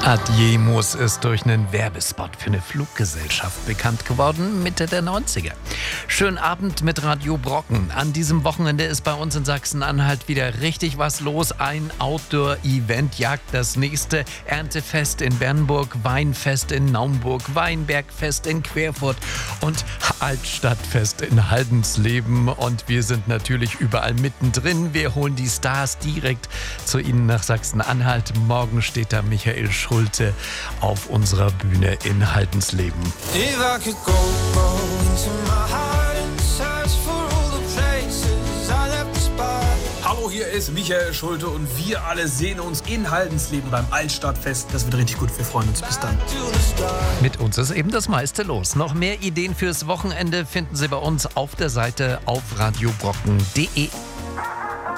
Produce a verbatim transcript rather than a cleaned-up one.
Adjemus ist durch einen Werbespot für eine Fluggesellschaft bekannt geworden, Mitte der neunziger. Schönen Abend mit Radio Brocken. An diesem Wochenende ist bei uns in Sachsen-Anhalt wieder richtig was los. Ein Outdoor-Event jagt das nächste. Erntefest in Bernburg, Weinfest in Naumburg, Weinbergfest in Querfurt und Altstadtfest in Haldensleben. Und wir sind natürlich überall mittendrin. Wir holen die Stars direkt zu Ihnen nach Sachsen-Anhalt. Morgen steht da Michael Schulte auf unserer Bühne in Haldensleben. Hallo, hier ist Michael Schulte und wir alle sehen uns in Haldensleben beim Altstadtfest. Das wird richtig gut, wir freuen uns. Bis dann. Mit uns ist eben das meiste los. Noch mehr Ideen fürs Wochenende finden Sie bei uns auf der Seite auf radiobrocken punkt de.